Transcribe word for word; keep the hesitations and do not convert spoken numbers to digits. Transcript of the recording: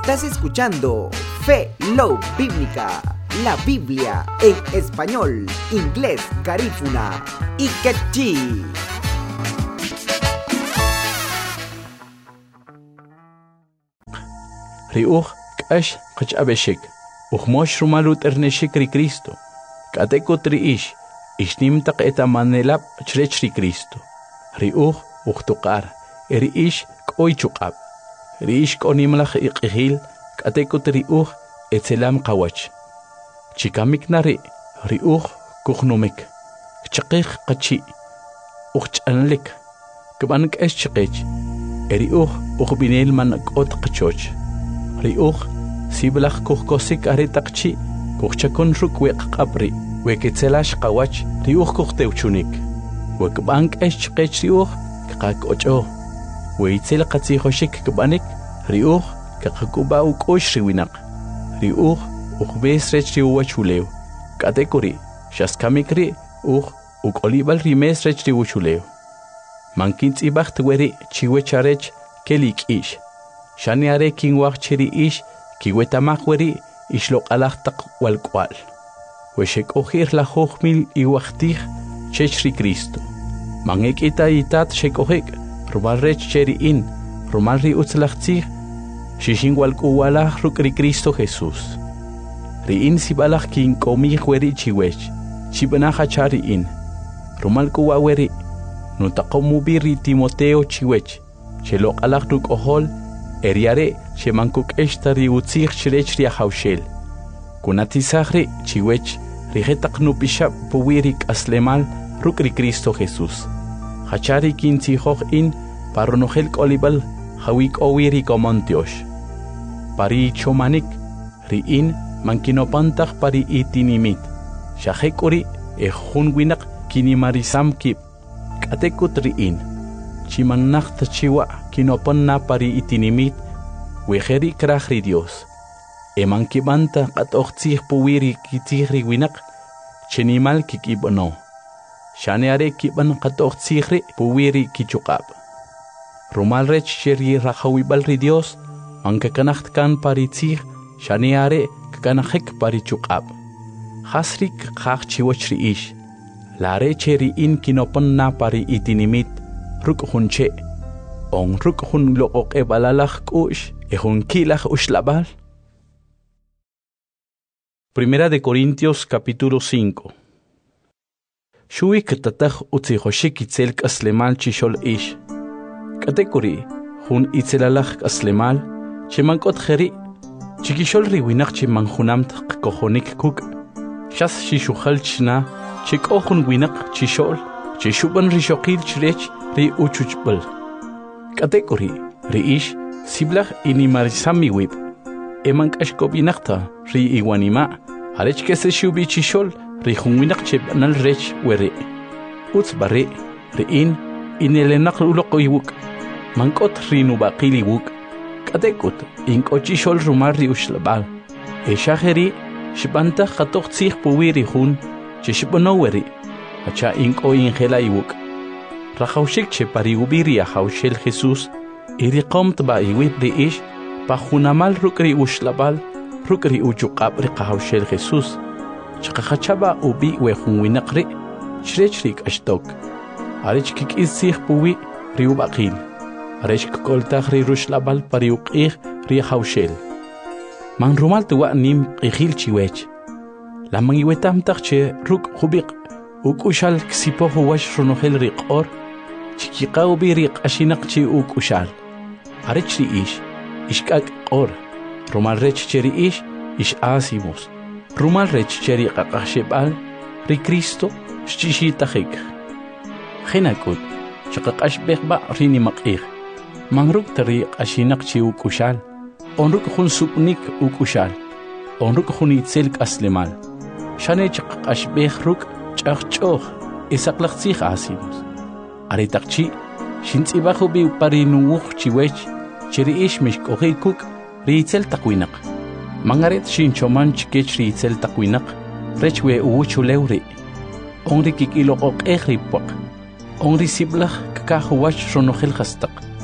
Estás escuchando Fe Love Bíblica, la Biblia en español, inglés, garífuna y quechí. Riuch k'ax qach'abexik, ujmox rumalut ernexik ri Cristo, k'atekut ri'ix, ixnim taq etamanelab chrech ri Cristo. Riuch ujtuqar, eri'ix k'oy chuqab, ri'ix k'onimlaj iq'ijil, k'atekut riuch etzelam qawach. Chikamik nari, riuch kujnumik, kchaqij qachi, ujch'anlik, k'ban k'ex chiqech, eriuch ujbinel man k'ot qachoch. Riuch siblaj kujkosik aretaqchi, kujchakon ruk weqqabri, weketzelash qawach, riuch kujtewchunik. Wekbank esh chiqech riuch, kaqak ocho. Weitzel qatzijoshik kbanik, riuch kaqakuba ukosh riwinak. Riuch ujbes rech riuwachulew. Katekuri, shaskamikri, uj ukolibal rimes rech riuchulew. Mankintz ibacht weri chiwecharech kelik ish. Shani are kin wachiri ish, kiwetamak weri, ishlok alachtaq walkwal. Weshek ojir la hochmil iwachtij, chechri Cristo. Mangek ita itat shek ojek, rumal rech cheri in, rumal ri utzlachtzij, shishin walkuwalaj rukri Cristo Jesús. Ri in sibalaj kin komij weri chiwech, chibanaja chari in, rumal kuwa weri, nutakomubi ri Timoteo chiwech, chelok alaj ruk ohol, eriare shemankuk eshtari utzig chrech ri haushel. Kunatisagri chiwech rigetaq nupishab puwirik aslemal rukri Cristo Jesús. Hachari kintzijoj in paronojel kolibal hawik owiri komontiosh. Pari chomanik ri in mankinopantag pari itinimit. Shahekuri ejun winak kinimarisam kip. Katekut ri in. Chimannacht chiwa kinoponna pari itinimit, wejeri krahri Dios. Eman kibanta kat ochtzih puwiri kitihri winak, chenimal kikibono. Shaneare kiban kat ochtzihri puwiri kichukab. Rumal rech cheri rahawibal ri Dios, mankakanacht kan pari tzih, shaneare kakanahek pari chukab. Hasrik kach chiwachri ish, lare cheri in kinoponna pari itinimit, ruk hunche, on ruk hun look ebalalach kush, e hun kilach ushlabal. Primera de Corintios capítulo cinco. Shui ktataj utzihoshik itzel kaslemal chishol ish. Katekuri, hun itzelalach kaslemal, chemankot jeri, chikishol riwinach chimanjunamt kohonik kuk. Shas shishuhal chna, chikohun winak chishol, chishuban rishokil chrech, ri uchuchbal. Katekuri, ri ish, siblach inimarisami wib. Emank ashkobinakta, ri iwanima, arech kese shubi chishol, ri hunwinak chebanal rech were. Utz bare, ri in, inelenak uloko iwuk. Mankot ri nubakili wuk. Katekut, inko chishol rumar ri ushlabal. Eshaheri, shibanta katok tzih puwiri hun, chishibano weri. Hacha inko ingela iwuk. Rajaushik che pariubiri a haushel Jesús, iri qomt ba iwib ri ish, pa junamal rukri ushlabal, rukri uchukab ri haushel Jesús. Chakachaba ubi we hunwinakri, chrechrik ashtok. Arich kik isih puwi ri ubakil. Arich koltag ri rushlabal pariukih ri haushel. Man rumal tuwa nim qihil chiwech. Lamang iwetam takche ruk hubik, ukushal ksipo huwash runohel riqor, chikiqaw biriq ashinak chi uk ushal. Arech ri ish, ishkak or. Rumal rech cheri ish, ish asimos. Rumal rech cheri qaqashebal, ri Cristo, shchishitahik. Khinakut, chaqaqash bekba rini maqih. Mangruk tari ashinak chi uk ushal. Onruk hun supnik uk ushal. Onruk hun itzelk aslemal. Shane chaqaqash bekhruk, chaqchoh, isaklaqtzih asimos. Aritaqchi, shintz'ibajo bi parinuuj chiwech, cheri ish mishkohi kuk, riitzel takwinak. Mangaret shinchoman chikech riitzel takwinak, rechwe uwuchuleuri. Onri kikilokok ehripwak. Onri siblach kakahuwach ronojel hastak.